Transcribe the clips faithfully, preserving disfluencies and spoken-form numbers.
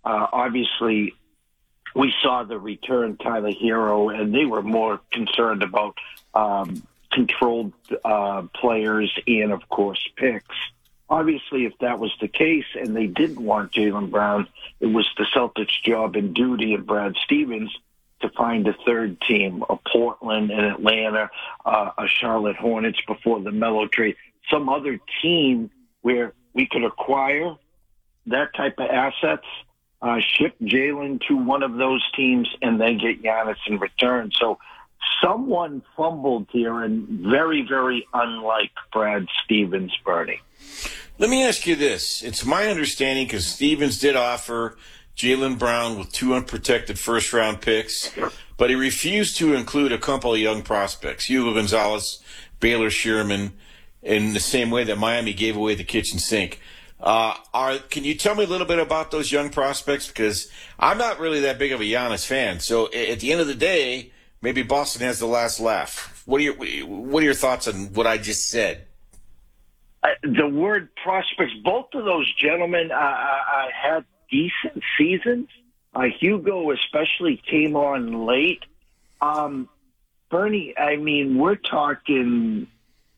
Uh, obviously, we saw the return Tyler Hero, and they were more concerned about um, controlled uh, players and, of course, picks. Obviously, if that was the case and they didn't want Jaylen Brown, it was the Celtics' job and duty of Brad Stevens to find a third team, a Portland, an Atlanta, uh, a Charlotte Hornets before the Melo trade, some other team where we could acquire that type of assets, uh, ship Jaylen to one of those teams, and then get Giannis in return. So someone fumbled here, and very, very unlike Brad Stevens, Bernie. Let me ask you this. It's my understanding, because Stevens did offer Jaylen Brown with two unprotected first-round picks, but he refused to include a couple of young prospects, Hugo Gonzalez, Baylor Sherman, in the same way that Miami gave away the kitchen sink. Uh, are Can you tell me a little bit about those young prospects? Because I'm not really that big of a Giannis fan. So at the end of the day, maybe Boston has the last laugh. What are your, what are your thoughts on what I just said? Uh, the word prospects, both of those gentlemen uh, uh, had decent seasons. Uh, Hugo especially came on late. Um, Bernie, I mean, we're talking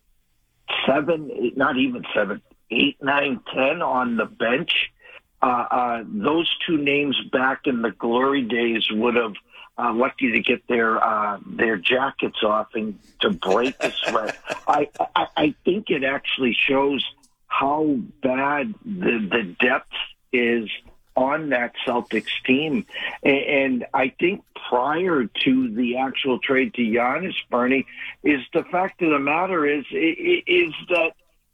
seven, eight, not even seven, eight, nine, ten on the bench. Uh, uh, those two names back in the glory days would have uh, lucky to get their uh, their jackets off and to break a sweat. I, I I think it actually shows how bad the the depth is on that Celtics team. And, and I think prior to the actual trade to Giannis, Bernie, is the fact of the matter is is that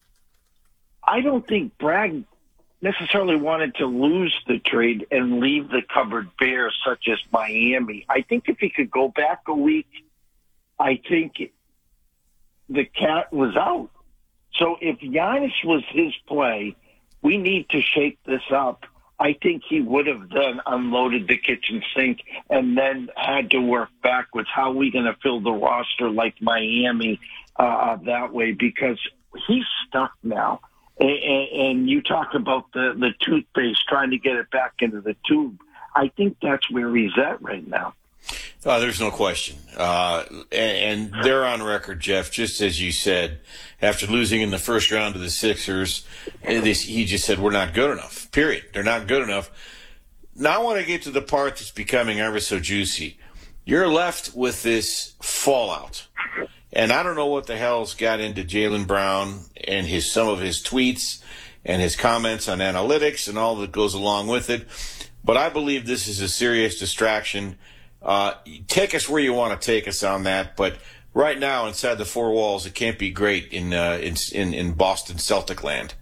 I don't think Brad necessarily wanted to lose the trade and leave the cupboard bare, such as Miami. I think if he could go back a week, I think the cat was out. So if Giannis was his play, we need to shake this up. I think he would have then unloaded the kitchen sink and then had to work backwards. How are we going to fill the roster like Miami uh, that way? Because he's stuck now. And, and you talk about the, the toothpaste, trying to get it back into the tube. I think that's where he's at right now. Uh, there's no question. Uh, and, and they're on record, Jeff, just as you said, after losing in the first round to the Sixers, this, he just said, we're not good enough, period. They're not good enough. Now I want to get to the part that's becoming ever so juicy. You're left with this fallout. And I don't know what the hell's got into Jaylen Brown and his some of his tweets and his comments on analytics and all that goes along with it. But I believe this is a serious distraction. Uh, take us where you want to take us on that. But right now, inside the four walls, it can't be great in uh, in, in in Boston Celtic land.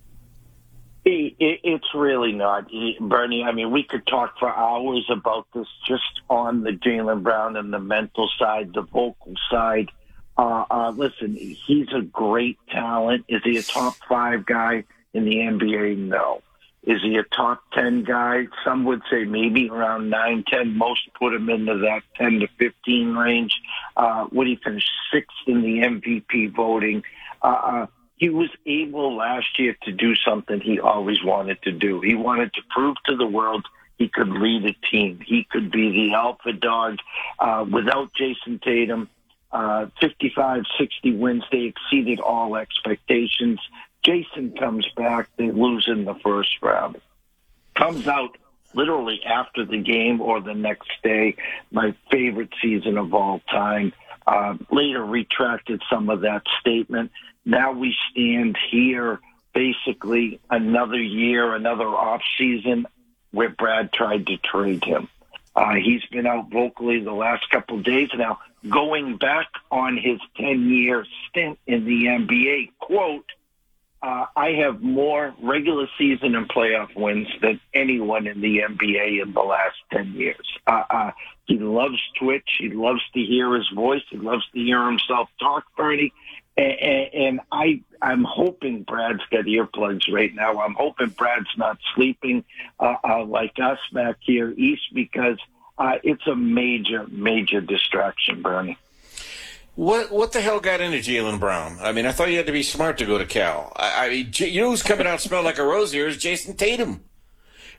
It's really not, Bernie. I mean, we could talk for hours about this just on the Jaylen Brown and the mental side, the vocal side. Uh, uh, listen, he's a great talent. Is he a top five guy in the N B A? No. Is he a top ten guy? Some would say maybe around nine, ten. Most put him into that ten to fifteen range. Uh, would he finish sixth in the M V P voting? Uh, uh, he was able last year to do something he always wanted to do. He wanted to prove to the world he could lead a team. He could be the alpha dog uh, without Jason Tatum. Uh, fifty-five, sixty wins. They exceeded all expectations. Jason comes back. They lose in the first round. Comes out literally after the game or the next day. My favorite season of all time. Uh, later retracted some of that statement. Now we stand here basically another year, another off season where Brad tried to trade him. Uh, he's been out vocally the last couple of days now, going back on his ten-year stint in the N B A. Quote, uh, I have more regular season and playoff wins than anyone in the N B A in the last ten years. Uh, uh, he loves Twitch. He loves to hear his voice. He loves to hear himself talk, Bernie. And, and I, I'm hoping Brad's got earplugs right now. I'm hoping Brad's not sleeping uh, uh, like us back here east, because uh, it's a major, major distraction, Bernie. What what the hell got into Jaylen Brown? I mean, I thought you had to be smart to go to Cal. I, I mean, you know who's coming out smelling like a rose here is Jason Tatum.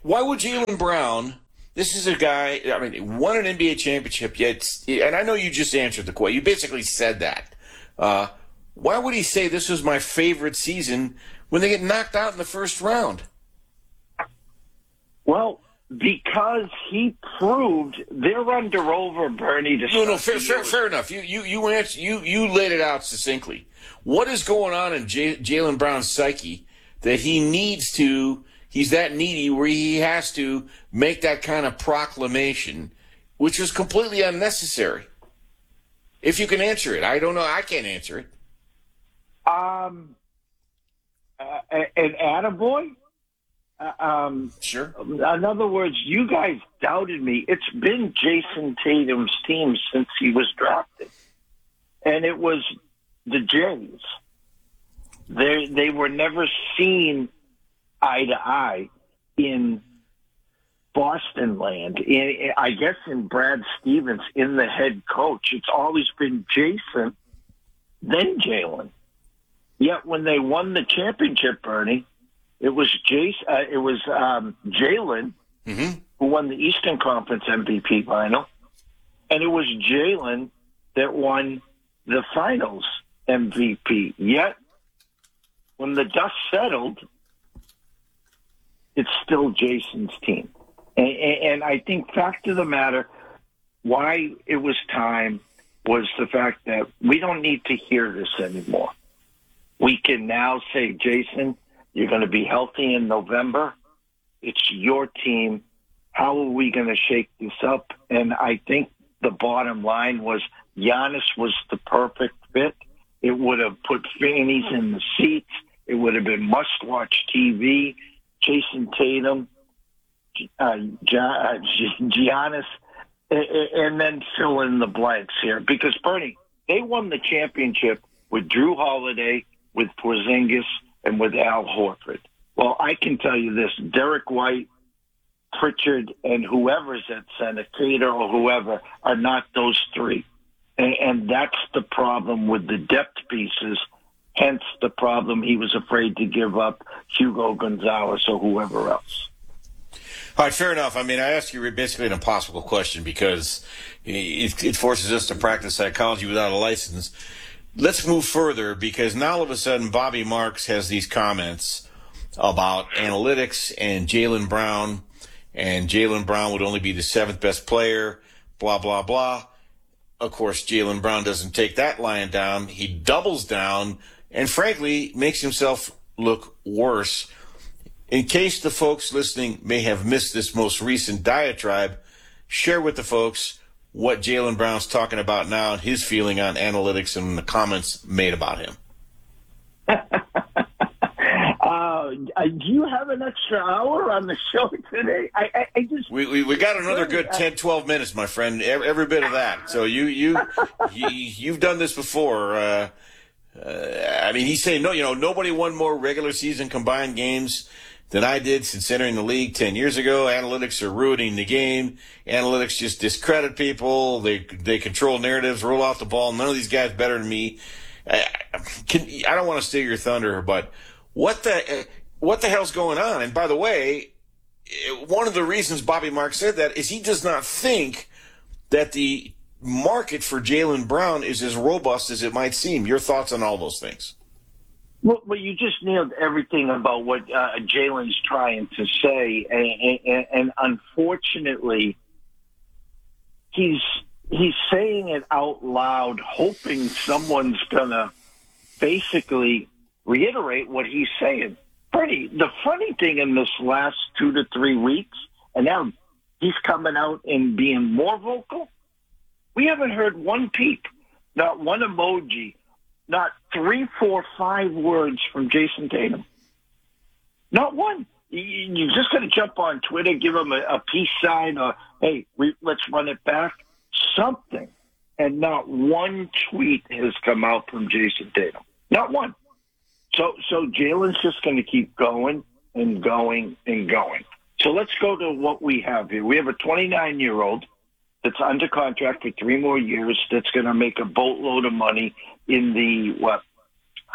why would Jaylen Brown? This is a guy. I mean, won an N B A championship. Yet, and I know you just answered the question. You basically said that. Uh, why would he say this was my favorite season when they get knocked out in the first round? Well, because he proved they're under over Bernie. To no, no, fair, fair, fair enough. You, you, you answered, you, you laid it out succinctly. What is going on in J- Jaylen Brown's psyche that he needs to? He's that needy where he has to make that kind of proclamation, which is completely unnecessary. If you can answer it, I don't know. I can't answer it. Um, uh, an attaboy? Uh, um, sure. In other words, you guys doubted me. It's been Jason Tatum's team since he was drafted. And it was the Jays. They, they were never seen eye to eye in Boston land. In, I guess in Brad Stevens, in the head coach. It's always been Jason, then Jaylen. Yet when they won the championship, Bernie, it was Jason. Uh, it was um, Jaylen mm-hmm. who won the Eastern Conference M V P final, and it was Jaylen that won the Finals M V P. Yet when the dust settled, it's still Jason's team. And, and I think fact of the matter, why it was time was the fact that we don't need to hear this anymore. We can now say, Jason, you're going to be healthy in November. It's your team. How are we going to shake this up? And I think the bottom line was Giannis was the perfect fit. It would have put fannies in the seats. It would have been must-watch T V. Jason Tatum, uh, Giannis, and then fill in the blanks here. Because, Bernie, they won the championship with Drew Holiday, with Porzingis, and with Al Horford. Well, I can tell you this, Derek White, Pritchard, and whoever's at center, Cater or whoever, are not those three. And, and that's the problem with the depth pieces, hence the problem he was afraid to give up Hugo Gonzalez or whoever else. All right, fair enough. I mean, I asked you basically an impossible question because it, it forces us to practice psychology without a license. Let's move further because now all of a sudden Bobby Marks has these comments about analytics and Jaylen Brown, and Jaylen Brown would only be the seventh best player, blah, blah, blah. Of course, Jaylen Brown doesn't take that lying down. He doubles down and, frankly, makes himself look worse. In case the folks listening may have missed this most recent diatribe, share with the folks what Jaylen Brown's talking about now and his feeling on analytics and the comments made about him. uh, do you have an extra hour on the show today? I, I, I just we, we we got another good ten, twelve minutes, my friend. Every, every bit of that. So you you, you you've done this before. Uh, uh, I mean, he's saying no. You know, nobody won more regular season combined games than I did since entering the league ten years ago. Analytics are ruining the game. Analytics just discredit people. They they control narratives, roll out the ball. None of these guys better than me. I, can, I don't want to steal your thunder, but what the what the hell's going on? And by the way, one of the reasons Bobby Marks said that is he does not think that the market for Jaylen Brown is as robust as it might seem. Your thoughts on all those things? Well, well, you just nailed everything about what uh, Jaylen's trying to say, and, and, and unfortunately, he's he's saying it out loud, hoping someone's gonna basically reiterate what he's saying. Bernie, the funny thing in this last two to three weeks, and now he's coming out and being more vocal. We haven't heard one peep, not one emoji. Not three, four, five words from Jason Tatum. Not one. You're just going to jump on Twitter, give him a, a peace sign, or, hey, we, let's run it back. Something. And not one tweet has come out from Jason Tatum. Not one. So, so Jaylen's just going to keep going and going and going. So let's go to what we have here. We have a twenty-nine-year-old that's under contract for three more years that's going to make a boatload of money in the, what,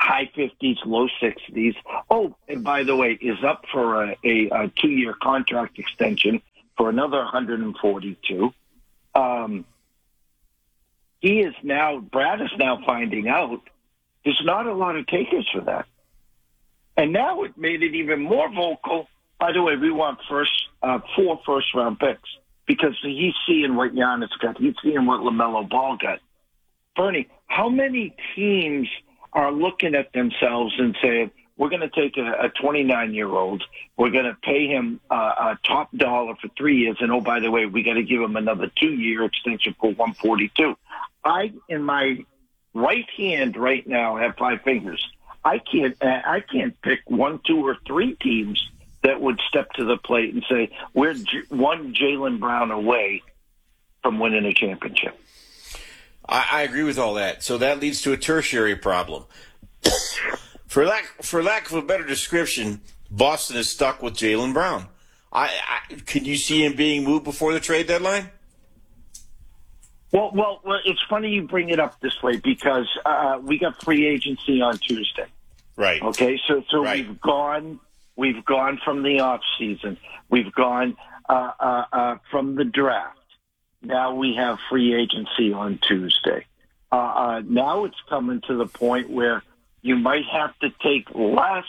high fifties, low sixties. Oh, and by the way, is up for a, a, a two-year contract extension for another one hundred forty-two. Um, he is now, Brad is now finding out there's not a lot of takers for that. And now it made it even more vocal. By the way, we want first uh, four first-round picks because he's seeing what Giannis got. He's seeing what LaMelo Ball got. Bernie, how many teams are looking at themselves and saying, we're going to take a twenty-nine-year-old, we're going to pay him uh, a top dollar for three years, and oh, by the way, we got to give him another two-year extension for one forty-two. I, in my right hand right now, have five fingers. I can't, I can't pick one, two, or three teams that would step to the plate and say, we're J- one Jaylen Brown away from winning a championship. I, I agree with all that. So that leads to a tertiary problem. For lack, for lack of a better description, Boston is stuck with Jaylen Brown. I, I, can you see him being moved before the trade deadline? Well, well, well, it's funny you bring it up this way because uh, we got free agency on Tuesday. Right. Okay, so so right. we've gone we've gone from the off season. We've gone uh, uh, uh, from the draft. Now we have free agency on Tuesday. Uh, uh, now it's coming to the point where you might have to take less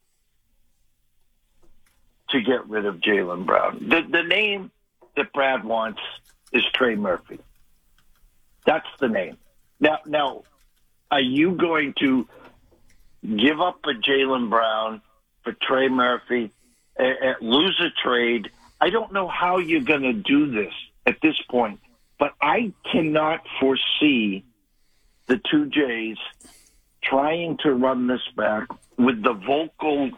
to get rid of Jaylen Brown. The, the name that Brad wants is Trey Murphy. That's the name. Now, now, are you going to give up a Jaylen Brown for Trey Murphy, uh, uh, lose a trade? I don't know how you're going to do this at this point, but I cannot foresee the two Jays trying to run this back with the vocal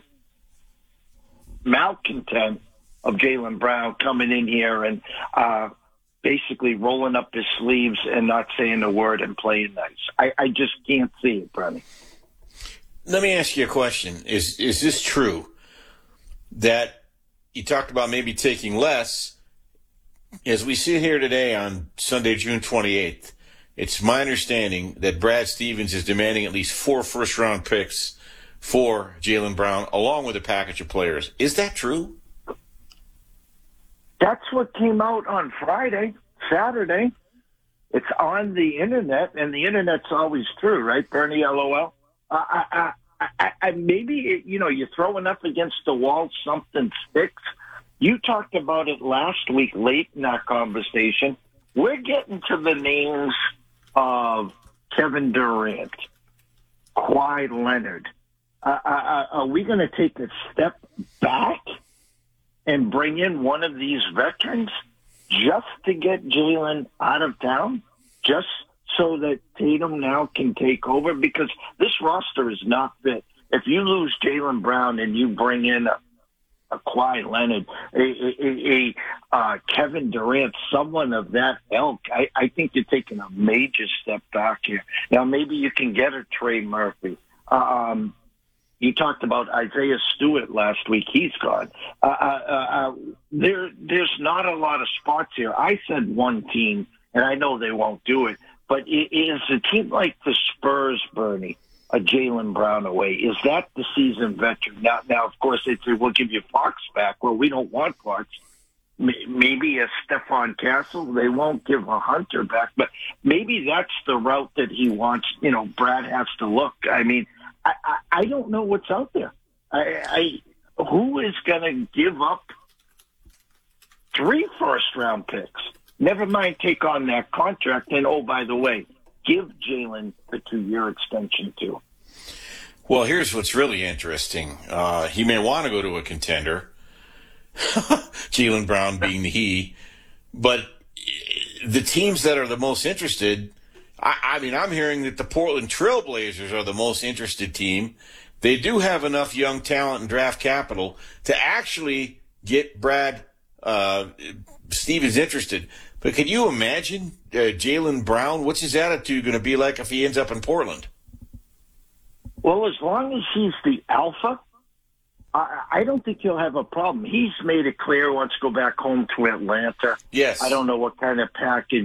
malcontent of Jaylen Brown coming in here and uh, basically rolling up his sleeves and not saying a word and playing nice. I, I just can't see it, Brenny. Let me ask you a question. Is is this true that you talked about maybe taking less? As we sit here today on Sunday, June twenty-eighth, it's my understanding that Brad Stevens is demanding at least four first-round picks for Jaylen Brown, along with a package of players. Is that true? That's what came out on Friday, Saturday. It's on the internet, and the internet's always true, right, Bernie, LOL? Uh, I, I, I, I, maybe, it, you know, you're throwing up against the wall, something sticks. You talked about it last week late in our conversation. We're getting to the names of Kevin Durant, Kawhi Leonard. Uh, uh, are we going to take a step back and bring in one of these veterans just to get Jaylen out of town, just so that Tatum now can take over? Because this roster is not fit. If you lose Jaylen Brown and you bring in a, a Kawhi Leonard, a, a, a, a uh, Kevin Durant, someone of that ilk, I, I think you're taking a major step back here. Now, maybe you can get a Trey Murphy. Um, You talked about Isaiah Stewart last week. He's gone. Uh, uh, uh, there, there's not a lot of spots here. I said one team, and I know they won't do it, but it is a team like the Spurs, Bernie, a Jaylen Brown away. Is that the seasoned veteran? Now, now of course, they say, we'll give you Fox back. Well, we don't want Fox. Maybe a Stephon Castle. They won't give a Hunter back, but maybe that's the route that he wants. You know, Brad has to look. I mean, I, I, I don't know what's out there. I, I who is going to give up three first-round picks? Never mind take on that contract. And, oh, by the way, give Jaylen the two-year extension, too. Well, here's what's really interesting. Uh, he may want to go to a contender, Jaylen Brown being the he, but the teams that are the most interested, I, I mean, I'm hearing that the Portland Trail Blazers are the most interested team. They do have enough young talent and draft capital to actually get Brad uh, Stevens interested. But can you imagine uh, Jaylen Brown? What's his attitude going to be like if he ends up in Portland? Well, as long as he's the alpha, I, I don't think he'll have a problem. He's made it clear he wants to go back home to Atlanta. Yes. I don't know what kind of package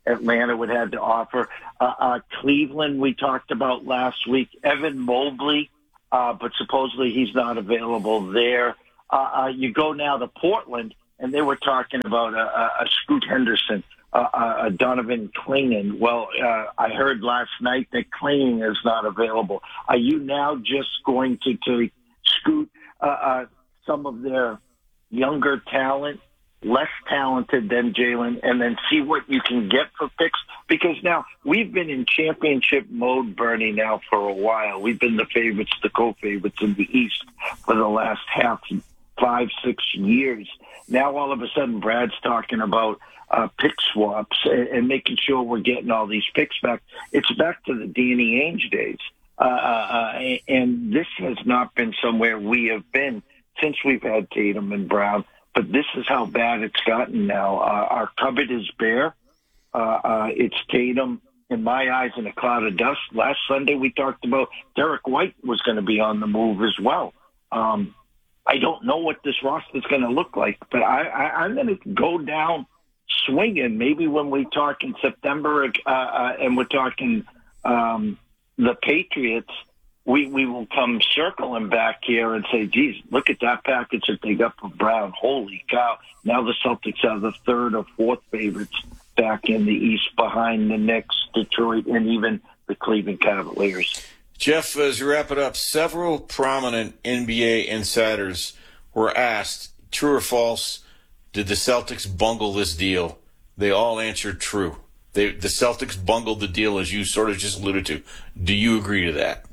Atlanta would have to offer. Uh, uh, Cleveland, we talked about last week. Evan Mobley, uh, but supposedly he's not available there. Uh, uh, you go now to Portland, and they were talking about a, a, a Scoot Henderson, uh, a Donovan Clingan. Well, uh, I heard last night that Clingan is not available. Are you now just going to, to scoot uh, uh, some of their younger talent, less talented than Jalen, and then see what you can get for picks? Because now we've been in championship mode, Bernie, now for a while. We've been the favorites, the co-favorites in the East for the last half, five, six years. Now all of a sudden Brad's talking about uh, pick swaps and, and making sure we're getting all these picks back. It's back to the Danny Ainge days. Uh, uh, and this has not been somewhere we have been since we've had Tatum and Brown. But this is how bad it's gotten now. Uh, our cupboard is bare. Uh, uh, it's Tatum, in my eyes, in a cloud of dust. Last Sunday we talked about Derek White was going to be on the move as well. Um, I don't know what this roster is going to look like, but I, I, I'm going to go down swinging. Maybe when we talk in September uh, uh, and we're talking um, the Patriots, we, we will come circling back here and say, geez, look at that package that they got for Brown. Holy cow. Now the Celtics are the third or fourth favorites back in the East behind the Knicks, Detroit, and even the Cleveland Cavaliers. Jeff, as we wrap it up, several prominent N B A insiders were asked, true or false, did the Celtics bungle this deal? They all answered true. They, the Celtics bungled the deal, as you sort of just alluded to. Do you agree to that?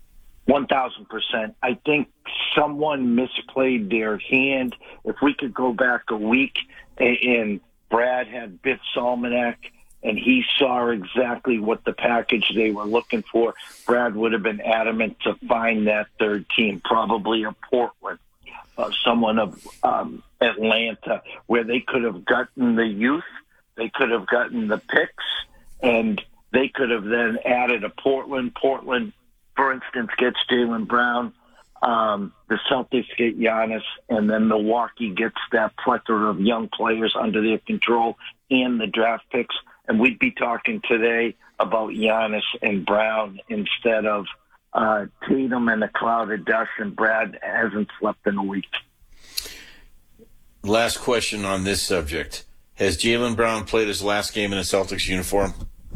one thousand percent. I think someone misplayed their hand. If we could go back a week and Brad had Biff Salmonek and he saw exactly what the package they were looking for, Brad would have been adamant to find that third team, probably a Portland, uh, someone of um, Atlanta, where they could have gotten the youth, they could have gotten the picks, and they could have then added a Portland. Portland, for instance, gets Jaylen Brown. Um, the Celtics get Giannis, and then Milwaukee gets that plethora of young players under their control and the draft picks. And we'd be talking today about Giannis and Brown instead of uh, Tatum and a cloud of dust, and Brad hasn't slept in a week. Last question on this subject. Has Jaylen Brown played his last game in a Celtics uniform?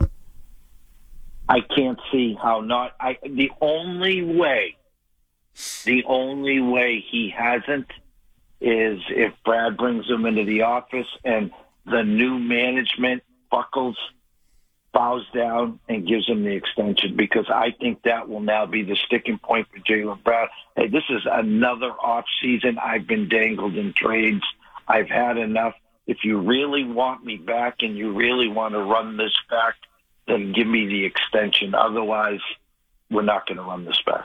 I can't see how not. I, the only way, the only way he hasn't is if Brad brings him into the office and the new management buckles, bows down, and gives him the extension, because I think that will now be the sticking point for Jaylen Brown. Hey, this is another off season. I've been dangled in trades. I've had enough. If you really want me back and you really want to run this back, then give me the extension. Otherwise, we're not going to run this back.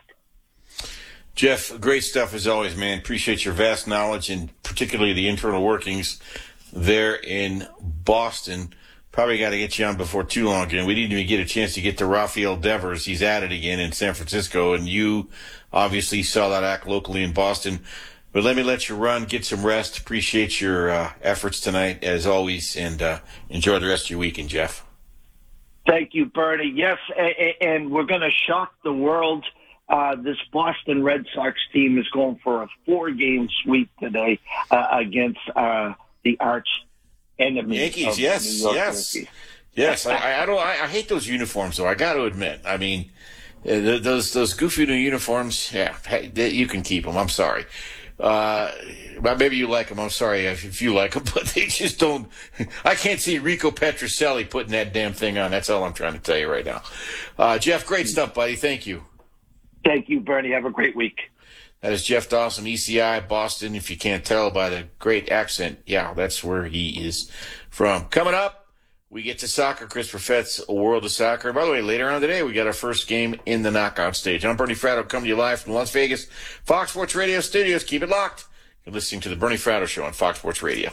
Jeff, great stuff as always, man. Appreciate your vast knowledge and particularly the internal workings there in Boston. Probably got to get you on before too long again. We didn't even get a chance to get to Rafael Devers. He's at it again in San Francisco, and you obviously saw that act locally in Boston. But let me let you run, get some rest. Appreciate your uh, efforts tonight, as always, and uh, enjoy the rest of your weekend, Jeff. Thank you, Bernie. Yes, and we're going to shock the world. Uh, this Boston Red Sox team is going for a four-game sweep today uh, against uh, the arch enemy. Yankees, yes, yes, Yankees. yes. I, I don't. I, I hate those uniforms, though. I got to admit. I mean, uh, those those goofy new uniforms. Yeah, hey, you can keep them. I'm sorry. Uh, but maybe you like them. I'm sorry if you like them, but they just don't. I can't see Rico Petrocelli putting that damn thing on. That's all I'm trying to tell you right now. Uh, Jeff, great stuff, buddy. Thank you. Thank you, Bernie. Have a great week. That is Jeff Dawson, E C I, Boston. If you can't tell by the great accent, yeah, that's where he is from. Coming up, we get to soccer. Chris Perfett's A World of Soccer. By the way, later on today, we got our first game in the knockout stage. I'm Bernie Fratto, coming to you live from Las Vegas, Fox Sports Radio studios. Keep it locked. You're listening to the Bernie Fratto Show on Fox Sports Radio.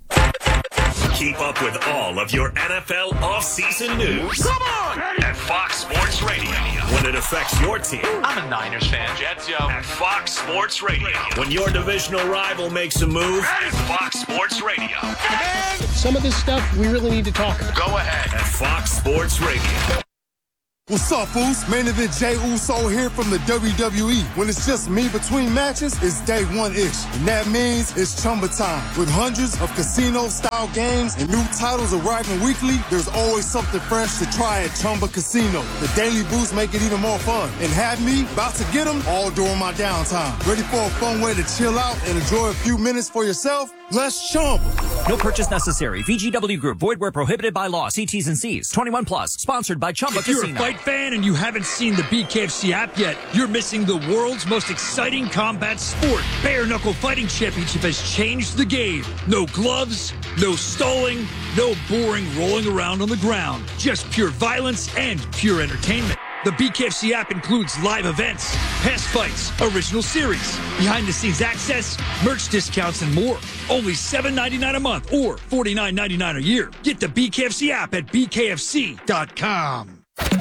Keep up with all of your N F L offseason news. Come on! At Fox Sports Radio. When it affects your team. I'm a Niners fan. Jets, yo. At Fox Sports Radio. When your divisional rival makes a move. At Fox Sports Radio. And some of this stuff we really need to talk about. Go ahead at Fox Sports Radio. What's up, fools? Main event Jey Uso here from the W W E. When it's just me between matches, it's day one-ish. And that means it's Chumba time. With hundreds of casino-style games and new titles arriving weekly, there's always something fresh to try at Chumba Casino. The daily boosts make it even more fun. And have me about to get them all during my downtime. Ready for a fun way to chill out and enjoy a few minutes for yourself? Let's Chumba. No purchase necessary. V G W Group. Void where prohibited by law. See T's and C's. twenty-one plus. Sponsored by Chumba if Casino. Casino. If you're a fight fan and you haven't seen the B K F C app yet, you're missing the world's most exciting combat sport. Bare Knuckle Fighting Championship has changed the game. No gloves, no stalling, no boring rolling around on the ground. Just pure violence and pure entertainment. The B K F C app includes live events, past fights, original series, behind-the-scenes access, merch discounts, and more. Only seven ninety-nine a month or forty-nine ninety-nine a year. Get the B K F C app at B K F C dot com.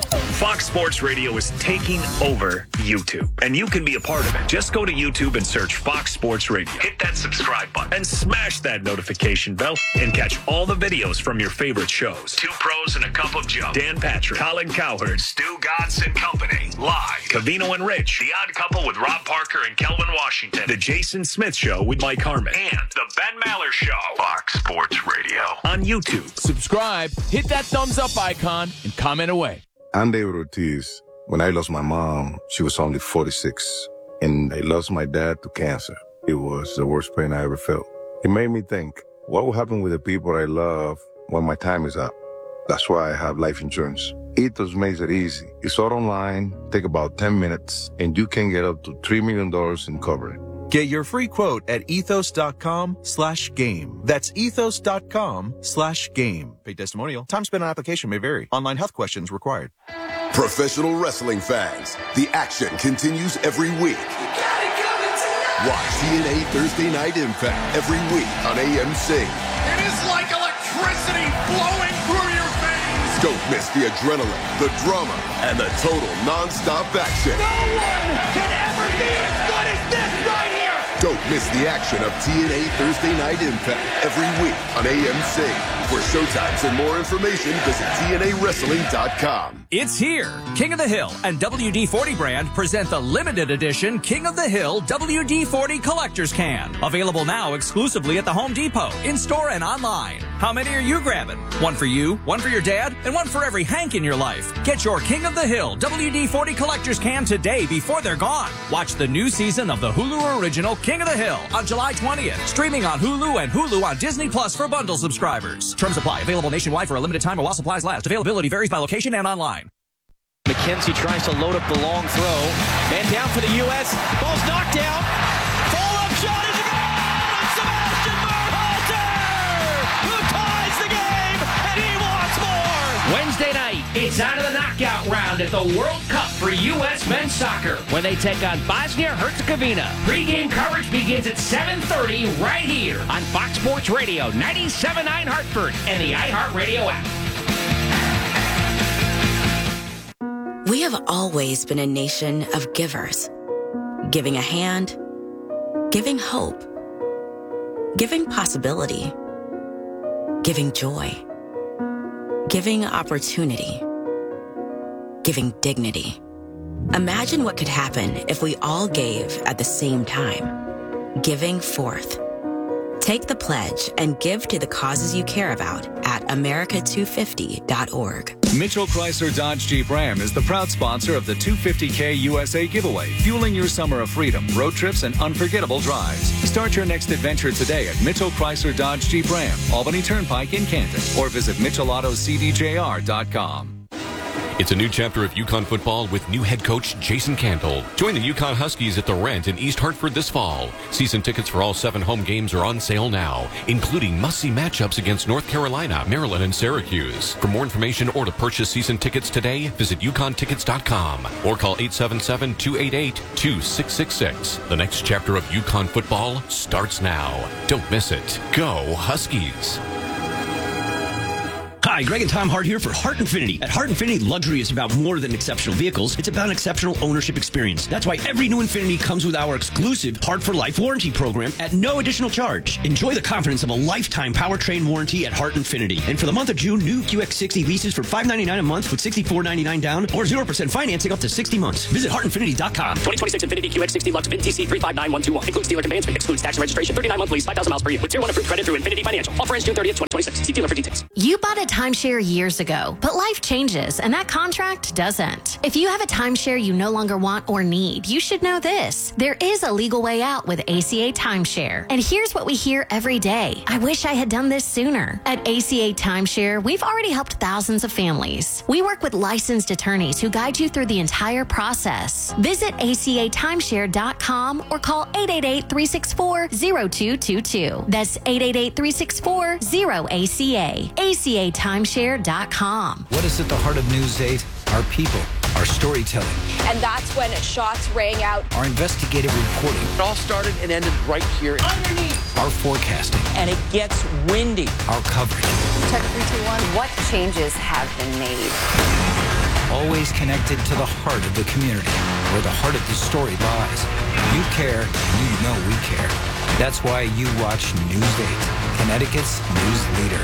Fox Sports Radio is taking over YouTube, and you can be a part of it. Just go to YouTube and search Fox Sports Radio. Hit that subscribe button and smash that notification bell and catch all the videos from your favorite shows. Two Pros and a Cup of Joe. Dan Patrick, Colin Cowherd, Stu Godson and Company. Live. Cavino and Rich. The Odd Couple with Rob Parker and Kelvin Washington. The Jason Smith Show with Mike Harmon. And The Ben Maller Show. Fox Sports Radio on YouTube. Subscribe, hit that thumbs up icon, and comment away. I'm David Ortiz. When I lost my mom, she was only forty-six, and I lost my dad to cancer. It was the worst pain I ever felt. It made me think, what will happen with the people I love when my time is up? That's why I have life insurance. Ethos makes it easy. It's all online, take about ten minutes, and you can get up to three million dollars in coverage. Get your free quote at ethos.com slash game. That's ethos.com slash game. Paid testimonial. Time spent on application may vary. Online health questions required. Professional wrestling fans, the action continues every week. Watch T N A Thursday Night Impact every week on A M C. It is like electricity flowing through your veins. Don't miss the adrenaline, the drama, and the total non-stop action. No one can ever be as good as this right here. Don't miss the action of T N A Thursday Night Impact every week on A M C. For showtimes and more information, visit T N A wrestling dot com. It's here. King of the Hill and W D forty brand present the limited edition King of the Hill W D forty Collector's Can. Available now exclusively at the Home Depot, in-store and online. How many are you grabbing? One for you, one for your dad, and one for every Hank in your life. Get your King of the Hill W D forty Collector's Can today before they're gone. Watch the new season of the Hulu original King of the Hill on July twentieth. Streaming on Hulu and Hulu on Disney Plus for bundle subscribers. Terms apply. Available nationwide for a limited time while supplies last. Availability varies by location and online. McKenzie tries to load up the long throw. Man down for the U S. Ball's knocked down. Follow-up shot is a goal! And Sebastian Berhalter, who ties the game, and he wants more! Wednesday night, it's out of the knockout round at the World Cup for U S Men's Soccer when they take on Bosnia-Herzegovina. Pre-game coverage begins at seven thirty right here on Fox Sports Radio, ninety-seven point nine Hartford, and the iHeartRadio app. We have always been a nation of givers. Giving a hand, giving hope, giving possibility, giving joy, giving opportunity, giving dignity. Imagine what could happen if we all gave at the same time. Giving forth. Take the pledge and give to the causes you care about at America two fifty dot org. Mitchell Chrysler Dodge Jeep Ram is the proud sponsor of the two fifty K U S A giveaway, fueling your summer of freedom, road trips, and unforgettable drives. Start your next adventure today at Mitchell Chrysler Dodge Jeep Ram, Albany Turnpike in Canton, or visit Mitchell Auto C D J R dot com. It's a new chapter of UConn football with new head coach Jason Candle. Join the UConn Huskies at the Rent in East Hartford this fall. Season tickets for all seven home games are on sale now, including must-see matchups against North Carolina, Maryland, and Syracuse. For more information or to purchase season tickets today, visit U Conn tickets dot com or call eight seven seven, two eight eight, two six six six. The next chapter of UConn football starts now. Don't miss it. Go Huskies. Hi, Hi, Greg and Tom Hart here for Hart Infinity. At Hart Infinity, luxury is about more than exceptional vehicles. It's about an exceptional ownership experience. That's why every new Infinity comes with our exclusive Hart for Life warranty program at no additional charge. Enjoy the confidence of a lifetime powertrain warranty at Hart Infinity. And for the month of June, new Q X sixty leases for five hundred ninety-nine dollars a month with sixty-four ninety-nine down or zero percent financing up to sixty months. Visit Hart Infinity dot com. twenty twenty-six Infiniti Q X sixty Lux V I N T C three five nine one two one. Includes dealer conveyance, excludes tax and registration, thirty-nine month lease, five thousand miles per year. With tier one approved credit through Infinity Financial. Offer ends June thirtieth, twenty twenty-six. See dealer for details. You bought a timeshare years ago, but life changes and that contract doesn't. If you have a timeshare you no longer want or need, you should know this. There is a legal way out with A C A Timeshare. And here's what we hear every day. I wish I had done this sooner. At A C A Timeshare, we've already helped thousands of families. We work with licensed attorneys who guide you through the entire process. Visit A C A timeshare dot com or call eight eight eight, three six four, zero two two two. That's eight eight eight, three six four, zero A C A. A C A timeshare dot com. What is at the heart of News eight? Our people, our storytelling. And that's when shots rang out. Our investigative reporting. It all started and ended right here. Underneath. Our forecasting. And it gets windy. Our coverage. Check three two one. What changes have been made? Always connected to the heart of the community, where the heart of the story lies. You care, you know we care. That's why you watch News eight, Connecticut's news leader.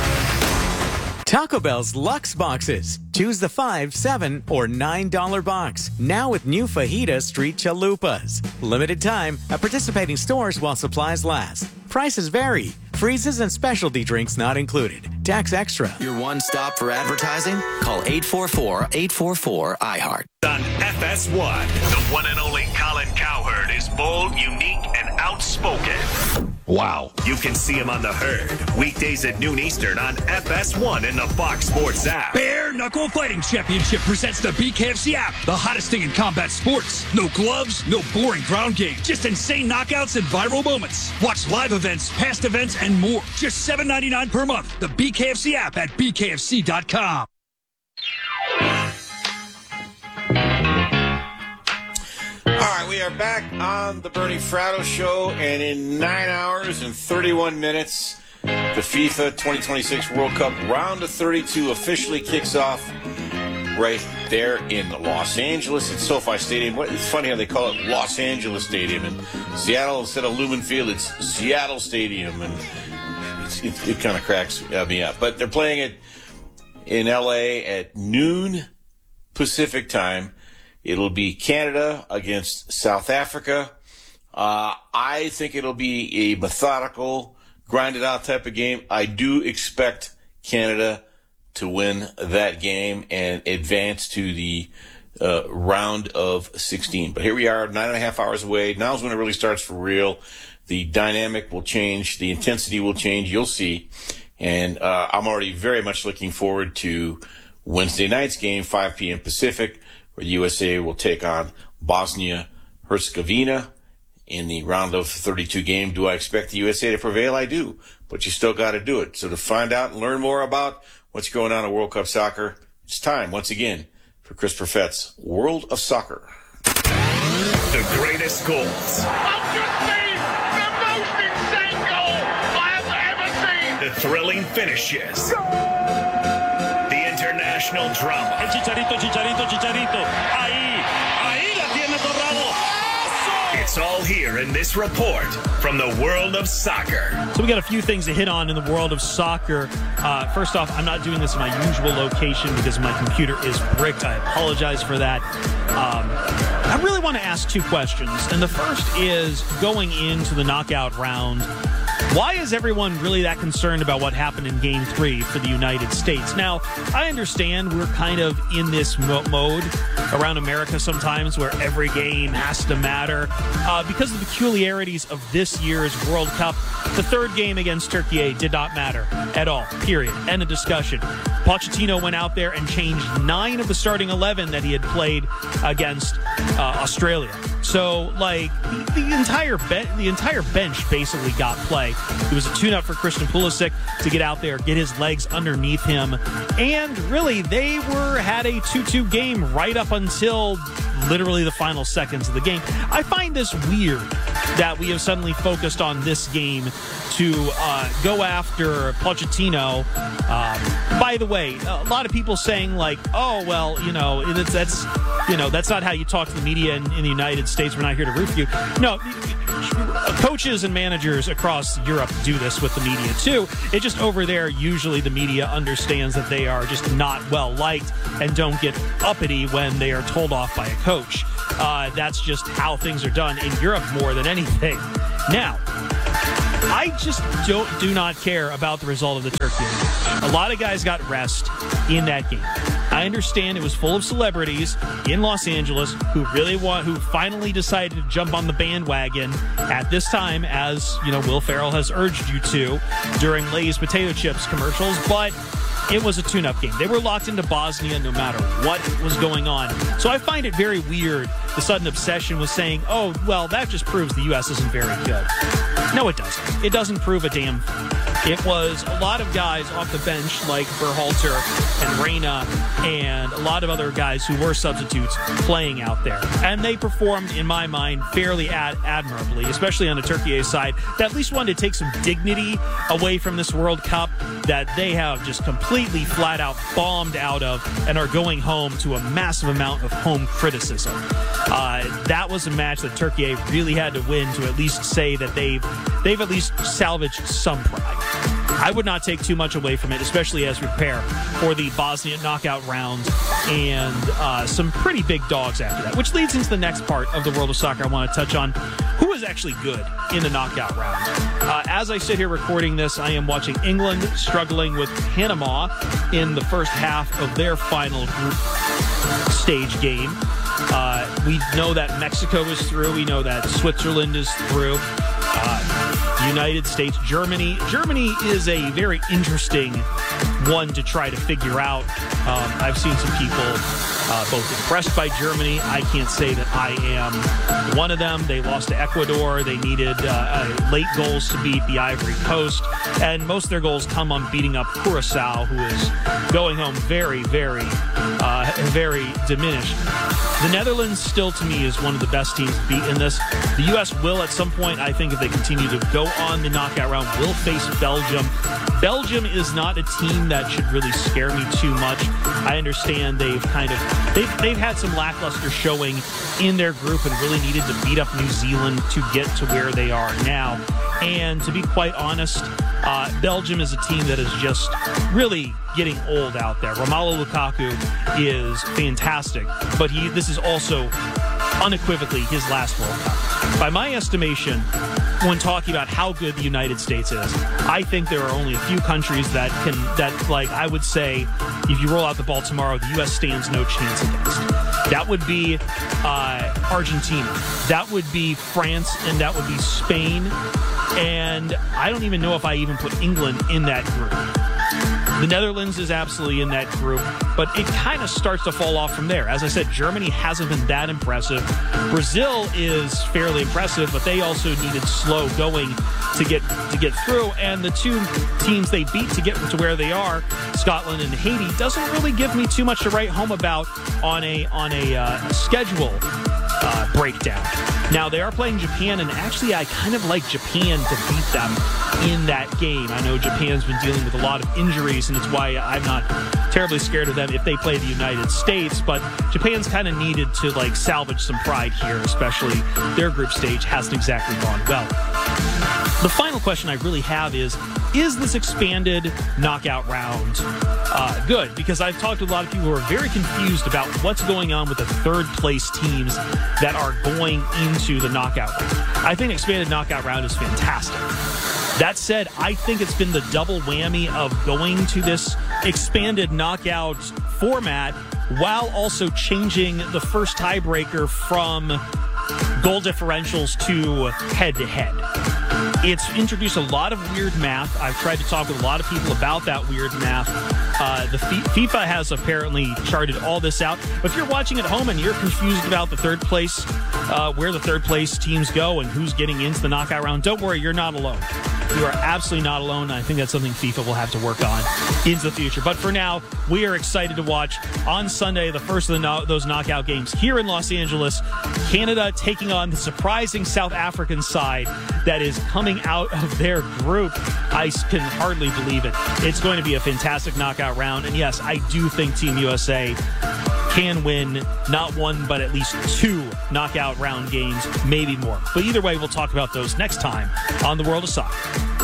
Taco Bell's Luxe Boxes. Choose the five, seven, or nine dollar box. Now with new Fajita Street Chalupas. Limited time at participating stores while supplies last. Prices vary. Freezes and specialty drinks not included. Tax extra. Your one stop for advertising? Call eight four four, eight four four, I heart. On F S one, the one and only Colin Cowherd is bold, unique, and outspoken. Wow. You can see him on The Herd, weekdays at noon Eastern on F S one in the Fox Sports app. Bare Knuckle Fighting Championship presents the B K F C app, the hottest thing in combat sports. No gloves, no boring ground game, just insane knockouts and viral moments. Watch live events, past events, and more. Just seven ninety-nine per month. The B K F C app at B K F C dot com. All right, we are back on the Bernie Fratto Show, and in nine hours and thirty-one minutes, the FIFA twenty twenty-six World Cup round of thirty-two officially kicks off right there in Los Angeles at SoFi Stadium. It's funny how they call it Los Angeles Stadium, and Seattle, instead of Lumen Field, it's Seattle Stadium, and it's, it, it kind of cracks me up. But they're playing it in L A at noon Pacific time. It'll be Canada against South Africa. Uh, I think it'll be a methodical, grinded-out type of game. I do expect Canada to win that game and advance to the uh, round of sixteen. But here we are, nine and a half hours away. Now's when it really starts for real. The dynamic will change. The intensity will change. You'll see. And uh, I'm already very much looking forward to Wednesday night's game, five p.m. Pacific, where the U S A will take on Bosnia-Herzegovina in the round of thirty-two game. Do I expect the U S A to prevail? I do. But you still got to do it. So to find out and learn more about what's going on in World Cup soccer, it's time, once again, for Chris Perfett's World of Soccer. The greatest goals. I've just seen the most insane goal I have ever seen. The thrilling finishes. International drama. El Chicharito, Chicharito, Chicharito. Ahí, ahí la tiene Torrado. It's all here in this report from the world of soccer. So we got a few things to hit on in the world of soccer. Uh, first off, I'm not doing this in my usual location because my computer is bricked. I apologize for that. Um, I really want to ask two questions. And the first is, going into the knockout round, why is everyone really that concerned about what happened in Game three for the United States? Now, I understand we're kind of in this mo- mode around America sometimes where every game has to matter. Uh, because of the peculiarities of this year's World Cup, the third game against Turkey did not matter at all, period. End of discussion. Pochettino went out there and changed nine of the starting eleven that he had played against uh, Australia. So, like, the, the entire be- the entire bench basically got play. It was a tune-up for Christian Pulisic to get out there, get his legs underneath him. And really, they were had a two two game right up until literally the final seconds of the game. I find this weird that we have suddenly focused on this game to uh, go after Pochettino. Um, by the way, a lot of people saying like, oh, well, you know, it's, that's, you know, that's not how you talk to the media in, in the United States. We're not here to root for you. No, coaches and managers across Europe do this with the media too. It just over there, usually the media understands that they are just not well liked and don't get uppity when they are told off by a coach. Uh, that's just how things are done in Europe more than anything. Now, I just don't do not care about the result of the Turkey game. A lot of guys got rest in that game. I understand it was full of celebrities in Los Angeles who really want, who finally decided to jump on the bandwagon at this time, as you know, Will Ferrell has urged you to during Lay's potato chips commercials. But it was a tune-up game. They were locked into Bosnia no matter what was going on. So I find it very weird the sudden obsession with saying, oh, well, that just proves the U S isn't very good. No, it doesn't. It doesn't prove a damn thing. It was a lot of guys off the bench like Berhalter and Reyna and a lot of other guys who were substitutes playing out there. And they performed, in my mind, fairly ad- admirably, especially on the Turkey side, that at least wanted to take some dignity away from this World Cup that they have just completely flat out bombed out of and are going home to a massive amount of home criticism. Uh, that was a match that Turkey really had to win to at least say that they've, they've at least salvaged some pride. I would not take too much away from it, especially as we prepare for the Bosnia knockout round and uh, some pretty big dogs after that, which leads into the next part of the world of soccer I want to touch on. Who is actually good in the knockout round? Uh, as I sit here recording this, I am watching England struggling with Panama in the first half of their final group stage game. Uh, we know that Mexico is through. We know that Switzerland is through. Uh, United States, Germany. Germany is a very interesting one to try to figure out. Um, I've seen some people uh, both impressed by Germany. I can't say that I am one of them. They lost to Ecuador. They needed uh, uh, late goals to beat the Ivory Coast. And most of their goals come on beating up Curacao, who is going home very, very, uh, very diminished. The Netherlands still, to me, is one of the best teams to beat in this. The U S will, at some point, I think, if they continue to go on the knockout round, will face Belgium. Belgium is not a team that should really scare me too much. I understand they've kind of they've they've had some lackluster showing in their group and really needed to beat up New Zealand to get to where they are now. And to be quite honest, uh, Belgium is a team that is just really getting old out there. Romelu Lukaku is fantastic, but he this is also unequivocally his last World Cup. By my estimation, when talking about how good the United States is, I think there are only a few countries that can, that like I would say, if you roll out the ball tomorrow, the U S stands no chance against. That would be uh, Argentina. That would be France, and that would be Spain. And I don't even know if I even put England in that group. The Netherlands is absolutely in that group, but it kind of starts to fall off from there. As I said, Germany hasn't been that impressive. Brazil is fairly impressive, but they also needed slow going to get to get through. And the two teams they beat to get to where they are, Scotland and Haiti, doesn't really give me too much to write home about on a on a uh, schedule uh, breakdown. Now, they are playing Japan, and actually I kind of like Japan to beat them in that game. I know Japan's been dealing with a lot of injuries, and it's why I'm not terribly scared of them if they play the United States, but Japan's kind of needed to like salvage some pride here, especially their group stage hasn't exactly gone well. The final question I really have is, is this expanded knockout round uh, good? Because I've talked to a lot of people who are very confused about what's going on with the third place teams that are going into the knockout round. I think expanded knockout round is fantastic. That said, I think it's been the double whammy of going to this expanded knockout format while also changing the first tiebreaker from goal differentials to head-to-head. It's introduced a lot of weird math. I've tried to talk with a lot of people about that weird math. Uh, the F- FIFA has apparently charted all this out. But if you're watching at home and you're confused about the third place, uh, where the third place teams go and who's getting into the knockout round, don't worry, you're not alone. You are absolutely not alone. And I think that's something FIFA will have to work on into the future. But for now, we are excited to watch on Sunday the first of the no- those knockout games here in Los Angeles. Canada taking on the surprising South African side that is coming out of their group. I can hardly believe it. It's going to be a fantastic knockout round. And yes, I do think Team U S A can win not one, but at least two knockout round games, maybe more. But either way, we'll talk about those next time on The World of Soccer.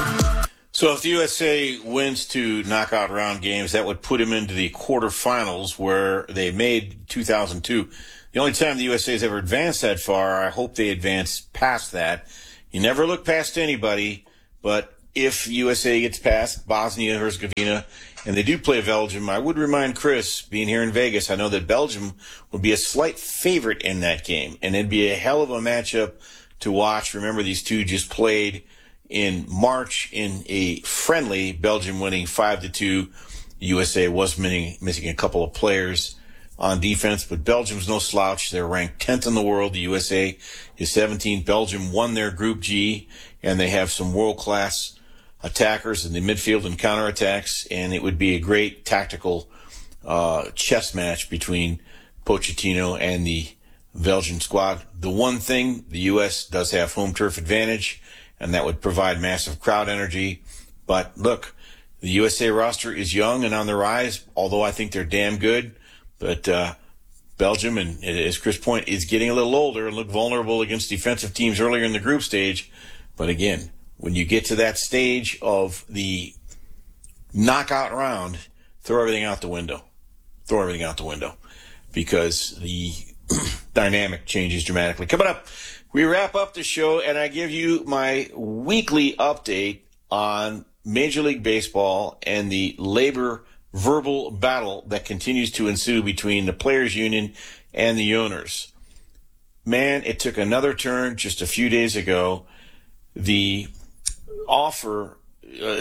So if the U S A wins two knockout round games, that would put them into the quarterfinals where they made two thousand two. The only time the U S A has ever advanced that far, I hope they advance past that. You never look past anybody, but if U S A gets past Bosnia Herzegovina and they do play Belgium, I would remind Chris, being here in Vegas, I know that Belgium would be a slight favorite in that game, and it'd be a hell of a matchup to watch. Remember, these two just played in March in a friendly, Belgium winning five to two. U S A was missing, missing a couple of players on defense, but Belgium's no slouch. They're ranked tenth in the world. The U S A is seventeenth. Belgium won their Group G, and they have some world-class attackers in the midfield and counterattacks, and it would be a great tactical uh, chess match between Pochettino and the Belgian squad. The one thing, the U S does have home turf advantage, and that would provide massive crowd energy. But look, the U S A roster is young and on the rise, although I think they're damn good. But uh, Belgium, and as Chris pointed, is getting a little older and look vulnerable against defensive teams earlier in the group stage. But again, when you get to that stage of the knockout round, throw everything out the window. Throw everything out the window because the dynamic changes dramatically. Coming up, we wrap up the show, and I give you my weekly update on Major League Baseball and the labor verbal battle that continues to ensue between the players' union and the owners. Man, it took another turn just a few days ago. The offer uh,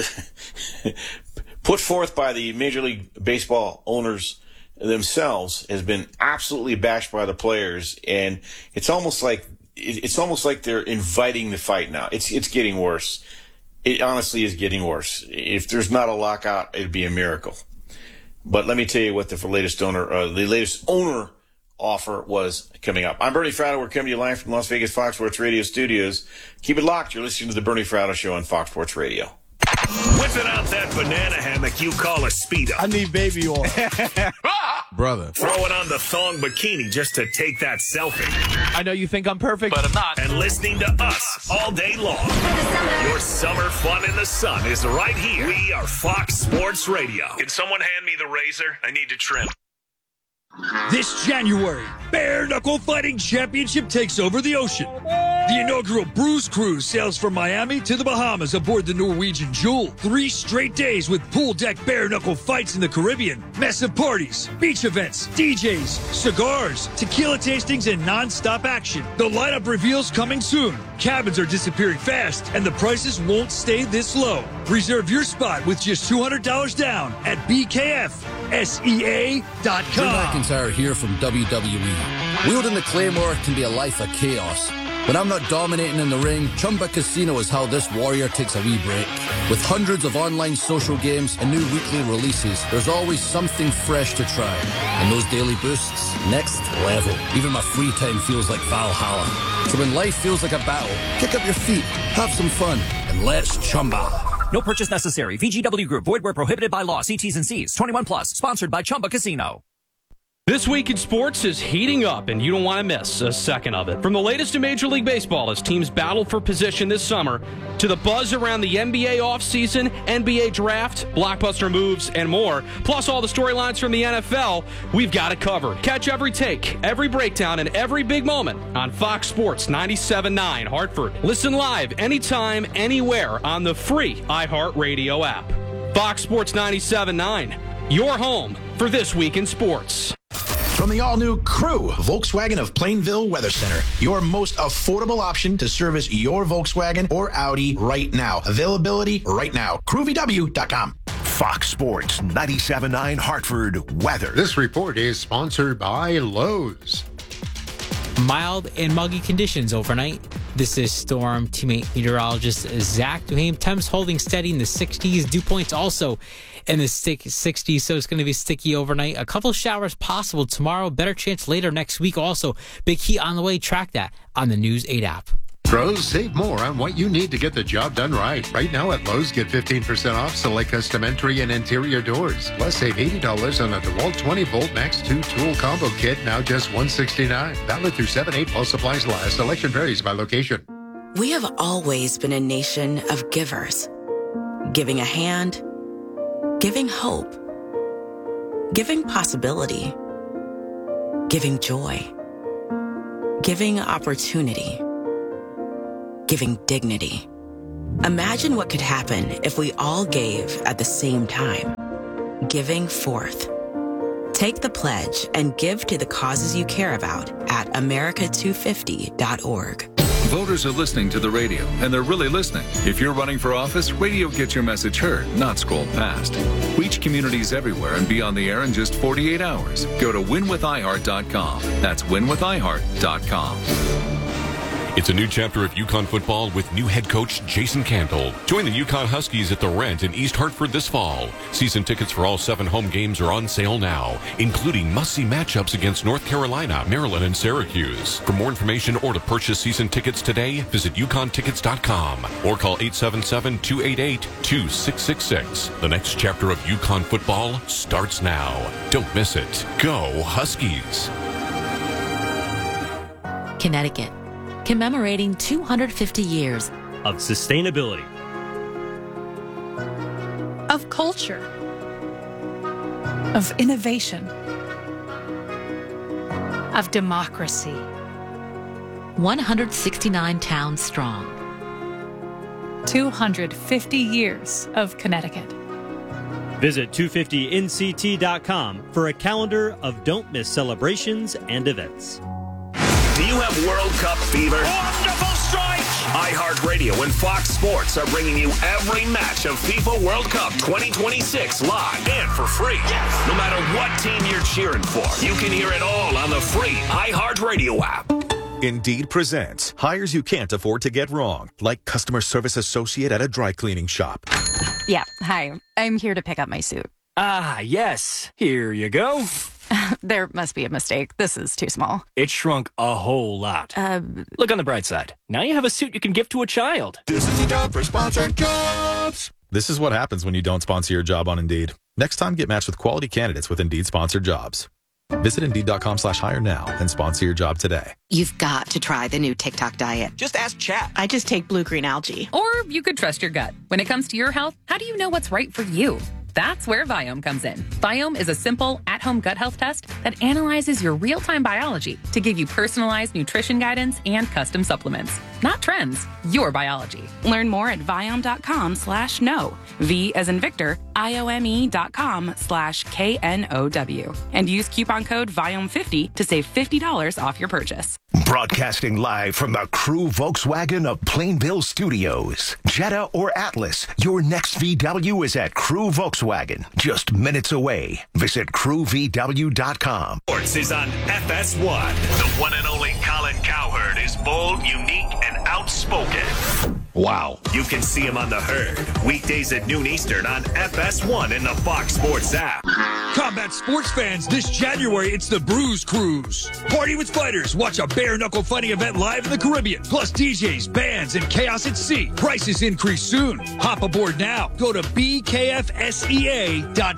put forth by the Major League Baseball owners themselves has been absolutely bashed by the players, and it's almost like it's almost like they're inviting the fight now. It's it's getting worse. It honestly is getting worse. If there's not a lockout, it'd be a miracle. But let me tell you what the latest owner, uh, the latest owner offer was coming up. I'm Bernie Fratto. We're coming to you live from Las Vegas Fox Sports Radio studios. Keep it locked. You're listening to the Bernie Fratto Show on Fox Sports Radio. Whipping out that banana hammock you call a Speedo. I need baby oil. Brother. Throwing on the thong bikini just to take that selfie. I know you think I'm perfect, but I'm not. And listening to us all day long. Your summer fun in the sun is right here. We are Fox Sports Radio. Can someone hand me the razor? I need to trim. This January, Bare Knuckle Fighting Championship takes over the ocean. The inaugural Bruise Cruise sails from Miami to the Bahamas aboard the Norwegian Jewel. Three straight days with pool deck bare knuckle fights in the Caribbean, massive parties, beach events, D Js, cigars, tequila tastings, and non-stop action. The lineup reveals coming soon. Cabins are disappearing fast, and the prices won't stay this low. Reserve your spot with just two hundred dollars down at B K F S E A dot com. Drew McIntyre here from W W E. Wielding the Claymore can be a life of chaos. When I'm not dominating in the ring, Chumba Casino is how this warrior takes a wee break. With hundreds of online social games and new weekly releases, there's always something fresh to try. And those daily boosts, next level. Even my free time feels like Valhalla. So when life feels like a battle, kick up your feet, have some fun, and let's Chumba. No purchase necessary. V G W Group. Void where prohibited by law. See T's and C's. twenty-one plus. Sponsored by Chumba Casino. This week in sports is heating up, and you don't want to miss a second of it. From the latest in Major League Baseball as teams battle for position this summer, to the buzz around the N B A offseason, N B A draft, blockbuster moves, and more, plus all the storylines from the N F L, we've got it covered. Catch every take, every breakdown, and every big moment on Fox Sports ninety-seven point nine Hartford. Listen live anytime, anywhere on the free iHeartRadio app. Fox Sports ninety-seven point nine, your home for This Week in Sports. From the all-new Crew, Volkswagen of Plainville Weather Center, your most affordable option to service your Volkswagen or Audi right now. Availability right now. crew v w dot com. Fox Sports ninety-seven point nine Hartford weather. This report is sponsored by Lowe's. Mild and muggy conditions overnight. This is Storm teammate meteorologist Zach Duhame. Temps holding steady in the sixties. Dew points also in the sixties, so it's going to be sticky overnight. A couple showers possible tomorrow. Better chance later next week also. Big heat on the way. Track that on the News eight app. Pros, save more on what you need to get the job done right. Right now at Lowe's, get fifteen percent off select custom entry and interior doors. Plus, save eighty dollars on a DeWalt twenty volt Max two tool combo kit, now just one hundred sixty-nine dollars. Valid through seven eight while supplies last. Selection varies by location. We have always been a nation of givers. Giving a hand, giving hope, giving possibility, giving joy, giving opportunity, giving dignity. Imagine what could happen if we all gave at the same time. Giving forth. Take the pledge and give to the causes you care about at america two fifty dot org. Voters are listening to the radio, and they're really listening. If you're running for office, radio gets your message heard, not scrolled past. Reach communities everywhere and be on the air in just forty-eight hours. Go to win with i heart dot com. That's win with i heart dot com. It's a new chapter of UConn football with new head coach Jason Cantle. Join the UConn Huskies at the Rent in East Hartford this fall. Season tickets for all seven home games are on sale now, including must-see matchups against North Carolina, Maryland, and Syracuse. For more information or to purchase season tickets today, visit U Conn tickets dot com or call eight seven seven, two eight eight, two six six six. The next chapter of UConn football starts now. Don't miss it. Go Huskies! Connecticut, commemorating two hundred fifty years of sustainability, of culture, of innovation, of democracy. one hundred sixty-nine towns strong. two hundred fifty years of Connecticut. Visit two fifty N C T dot com for a calendar of don't miss celebrations and events. Do you have World Cup fever? Wonderful strike! iHeartRadio and Fox Sports are bringing you every match of FIFA World Cup twenty twenty-six live and for free. Yes. No matter what team you're cheering for, you can hear it all on the free iHeartRadio app. Indeed presents hires you can't afford to get wrong, like customer service associate at a dry cleaning shop. Yeah, hi. I'm here to pick up my suit. Ah, yes. Here you go. There must be a mistake. This is too small. It shrunk a whole lot. Uh, Look on the bright side. Now you have a suit you can give to a child. This is the job for sponsored jobs. This is what happens when you don't sponsor your job on Indeed. Next time, get matched with quality candidates with Indeed sponsored jobs. Visit Indeed dot com slash hire now and sponsor your job today. You've got to try the new TikTok diet. Just ask Chat. I just take blue-green algae. Or you could trust your gut. When it comes to your health, how do you know what's right for you? That's where Viome comes in. Viome is a simple, at-home gut health test that analyzes your real-time biology to give you personalized nutrition guidance and custom supplements. Not trends, your biology. Learn more at Viome dot com slash no. V as in Victor, I O M E dot com slash K N O W. And use coupon code Viome fifty to save fifty dollars off your purchase. Broadcasting live from the Crew Volkswagen of Plainville Studios. Jetta or Atlas, your next V W is at Crew Volkswagen, just minutes away. Visit crew v w dot com. Sports is on F S one. The one and only Colin Cowherd is bold, unique, and outspoken. Wow. You can see him on The Herd, weekdays at noon Eastern on F S one in the Fox Sports app. Combat sports fans, this January it's the Bruise Cruise. Party with fighters, watch a bare-knuckle fighting event live in the Caribbean, plus D Js, bands, and chaos at sea. Prices increase soon. Hop aboard now. Go to b k f s e a dot